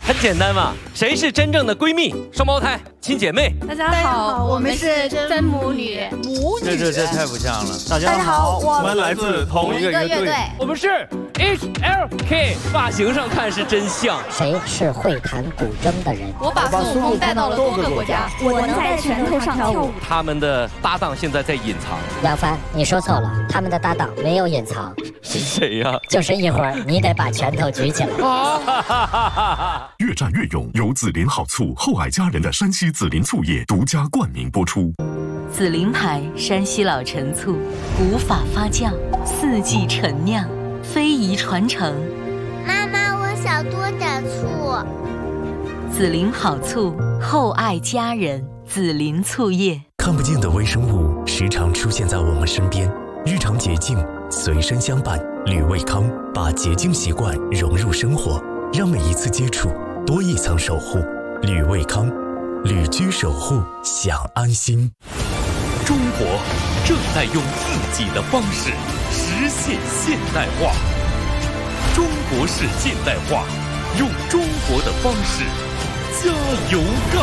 很简单嘛，谁是真正的闺蜜、双胞胎、亲姐妹？ 大家好，我们是真母女。 这太不像了。 大家好， 我们来自同一个乐队。 我们是 HLK， 发型上看是真像。 谁是会弹古筝的人？ 我把孙悟空带到了多个国家， 我能在拳头上跳舞。 他们的搭档现在在隐藏。 杨帆，你说错了，他们的搭档没有隐藏。 是谁呀？ 就是一会儿你得把拳头举起来。 越战越勇，由紫林好醋厚爱佳人的山西紫林醋业独家冠名播出。 紫林牌山西老陈醋，古法发酵，4季陈酿，非遗传承。 妈妈，我想多点醋。 紫林好醋，厚爱佳人，紫林醋业。 看不见的微生物时常出现在我们身边，日常洁净随身相伴。吕卫康把洁净习惯融入生活，让每一次接触多一层守护。吕卫康，旅居守护，享安心。 中国正在用自己的方式实现现代化。中国式现代化，用中国的方式加油干！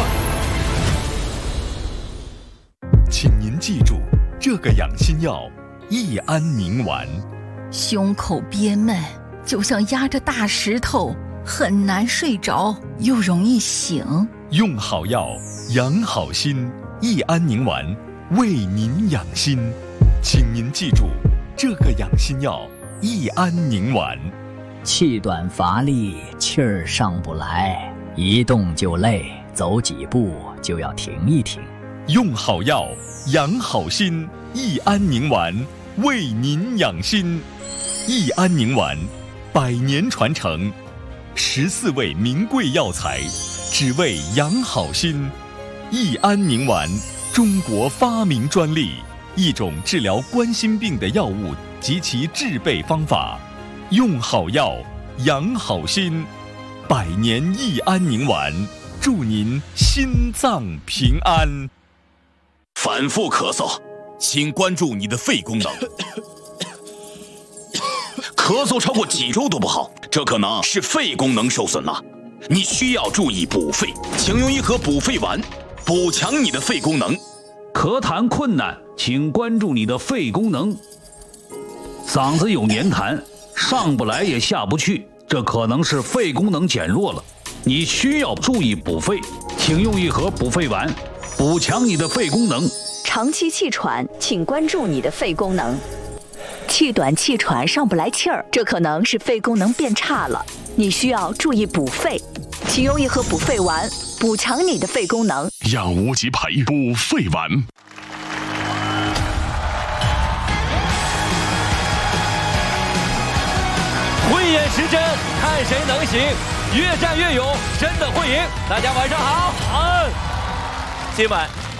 请您记住这个养心药益安宁丸。 胸口憋闷，就像压着大石头，很难睡着，又容易醒。 用好药，养好心，益安宁丸为您养心。请您记住这个养心药益安宁丸。 气短乏力，气儿上不来，一动就累，走几步就要停一停。 用好药，养好心，益安宁丸为您养心。益安宁丸100年传承，14味名贵药材，只为养好心。益安宁丸，中国发明专利，一种治疗冠心病的药物及其制备方法。用好药，养好心，100年益安宁丸，祝您心脏平安。 反复咳嗽，请关注你的肺功能。咳嗽超过几周都不好，这可能是肺功能受损了。你需要注意补肺，请用一盒补肺丸，补强你的肺功能。 咳痰困难，请关注你的肺功能。嗓子有黏痰，上不来也下不去，这可能是肺功能减弱了。你需要注意补肺，请用一盒补肺丸，补强你的肺功能。 长期气喘，请关注你的肺功能。气短气喘上不来气儿，这可能是肺功能变差了，你需要注意补肺，请用一盒补肺丸，补强你的肺功能。 养无极牌补肺丸。 慧眼识真，看谁能行，越战越勇，真的会赢。大家晚上好。今晚